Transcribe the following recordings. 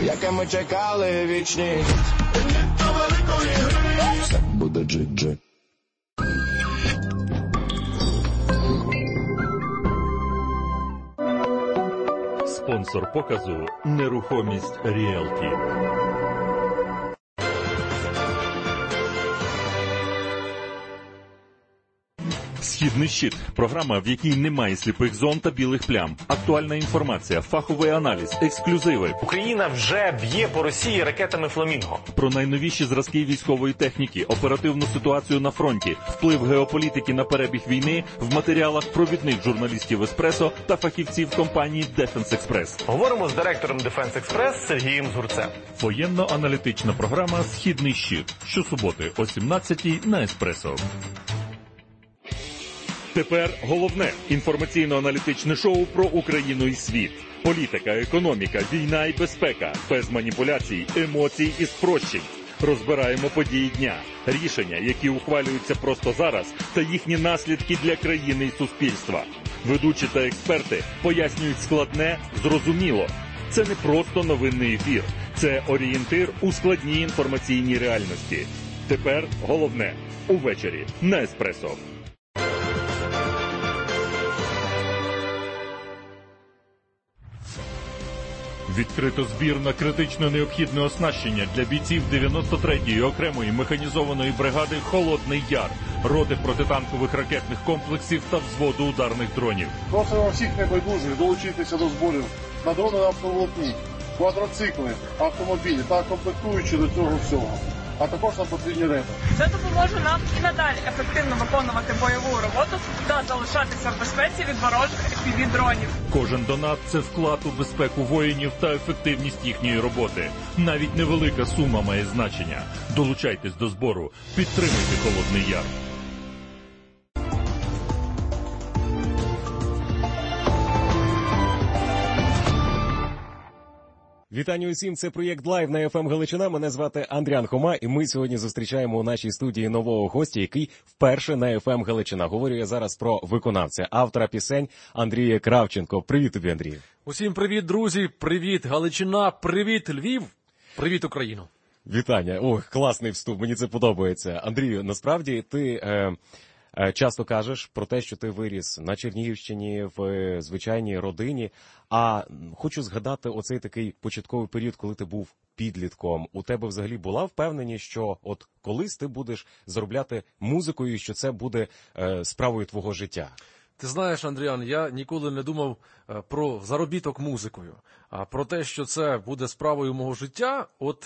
яке ми чекали вічність. До великої гри все буде джи-джи. Спонсор показу «Нерухомість Ріелті». «Східний щит» – програма, в якій немає сліпих зон та білих плям. Актуальна інформація, фаховий аналіз, ексклюзиви. Україна вже б'є по Росії ракетами «Фламінго». Про найновіші зразки військової техніки, оперативну ситуацію на фронті, вплив геополітики на перебіг війни в матеріалах провідних журналістів «Еспресо» та фахівців компанії «Дефенс Експрес». Говоримо з директором «Дефенс Експрес» Сергієм Згурцем. Воєнно-аналітична програма «Східний щит». Щосуботи о 17-й на «Еспресо». Тепер головне інформаційно-аналітичне шоу про Україну і світ. Політика, економіка, війна і безпека. Без маніпуляцій, емоцій і спрощень. Розбираємо події дня, рішення, які ухвалюються просто зараз, та їхні наслідки для країни і суспільства. Ведучі та експерти пояснюють складне, зрозуміло. Це не просто новинний ефір. Це орієнтир у складній інформаційній реальності. Тепер головне увечері на «Еспресо». Відкрито збір на критично необхідне оснащення для бійців 93-ї окремої механізованої бригади «Холодний Яр», роти протитанкових ракетних комплексів та взводу ударних дронів. Просимо всіх небайдужих долучитися до зборів на дрони автоволокні, квадроцикли, автомобілі та комплектуючі до цього всього. А також нам потрібні репи. Це допоможе нам і надалі ефективно виконувати бойову роботу та залишатися в безпеці від ворожих FPV-дронів. Кожен донат – це вклад у безпеку воїнів та ефективність їхньої роботи. Навіть невелика сума має значення. Долучайтесь до збору. Підтримуйте «Холодний Яр». Вітання усім, це проєкт «Лайв» на ФМ Галичина. Мене звати Андріан Хома, і ми сьогодні зустрічаємо у нашій студії нового гостя, який вперше на ФМ Галичина. Говорю я зараз про виконавця, автора пісень Андрія Кравченко. Привіт тобі, Андрій. Усім привіт, друзі, привіт, Галичина, привіт, Львів, привіт, Україно. Вітання. Ох, класний вступ, мені це подобається. Андрію, насправді ти часто кажеш про те, що ти виріс на Чернігівщині в звичайній родині, а хочу згадати оцей такий початковий період, коли ти був підлітком. У тебе взагалі була впевненість, що от колись ти будеш заробляти музикою, що це буде справою твого життя? Ти знаєш, Андріан, я ніколи не думав про заробіток музикою, а про те, що це буде справою мого життя, от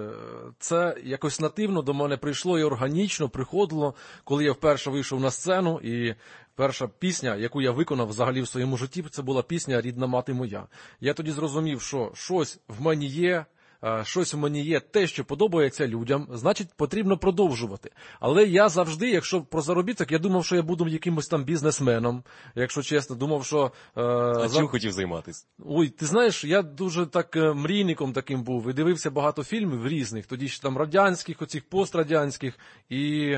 це якось нативно до мене прийшло і органічно приходило, коли я вперше вийшов на сцену, і перша пісня, яку я виконав взагалі в своєму житті, це була пісня «Рідна мати моя». Я тоді зрозумів, що щось в мені є, щось в мені є те, що подобається людям, значить, потрібно продовжувати. Але я завжди, якщо про заробіток, я думав, що я буду якимось там бізнесменом, якщо чесно, думав, що... А чим хотів займатися? Ой, ти знаєш, я дуже так мрійником таким був, і дивився багато фільмів різних, тоді ще там радянських, оцих пострадянських, і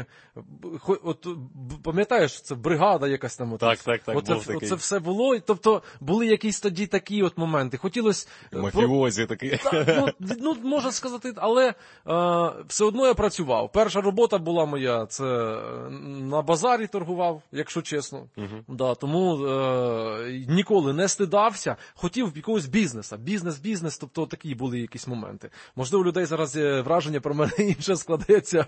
от пам'ятаєш, це бригада якась там. Так, оце все було, і, тобто були якісь тоді такі от моменти. Хотілося... Мафіозі такі. Ну, можна сказати, але все одно я працював. Перша робота була моя, це на базарі торгував, якщо чесно. Да, тому ніколи не стидався. Хотів якогось бізнесу. Бізнес, тобто такі були якісь моменти. Можливо, у людей зараз враження про мене інше складеться.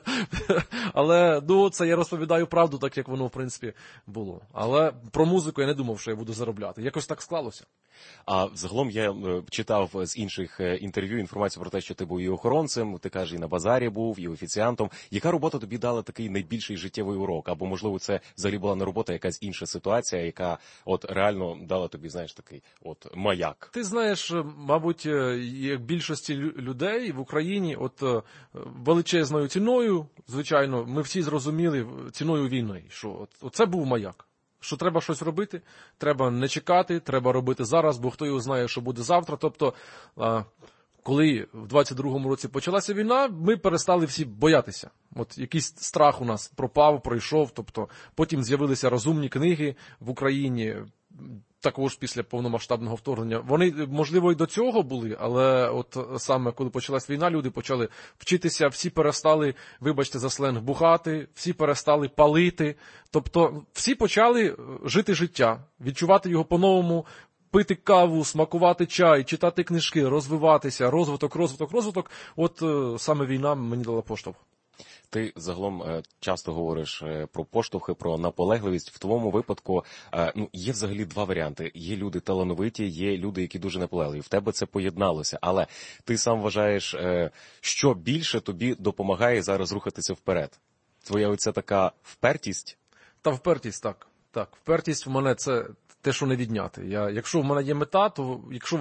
Але це я розповідаю правду, так як воно, в принципі, було. Але про музику я не думав, що я буду заробляти. Якось так склалося. А взагалом я читав з інших інтерв'ю інформацію про те, що ти був і охоронцем, ти кажеш, і на базарі був, і офіціантом. Яка робота тобі дала такий найбільший життєвий урок? Або, можливо, це взагалі була не робота, якась інша ситуація, яка от реально дала тобі, знаєш, такий от маяк? Ти знаєш, мабуть, як більшості людей в Україні, от величезною ціною, звичайно, ми всі зрозуміли ціною війни, що от це був маяк. Що треба щось робити, треба не чекати, треба робити зараз, бо хто його знає, що буде завтра. Тобто, коли в 22-му році почалася війна, ми перестали всі боятися. От якийсь страх у нас пропав, пройшов, тобто потім з'явилися розумні книги в Україні, також після повномасштабного вторгнення. Вони, можливо, і до цього були, але от саме коли почалась війна, люди почали вчитися, всі перестали, вибачте за сленг, бухати, всі перестали палити. Тобто всі почали жити життя, відчувати його по-новому, пити каву, смакувати чай, читати книжки, розвиватися, розвиток. От саме війна мені дала поштовх. Ти загалом часто говориш про поштовхи, про наполегливість. В твоєму випадку є взагалі два варіанти. Є люди талановиті, є люди, які дуже наполегливі. В тебе це поєдналося. Але ти сам вважаєш, що більше тобі допомагає зараз рухатися вперед? Твоя оця така впертість? Та впертість, так. Так, впертість в мене це те, що не відняти. Якщо в мене є мета, то якщо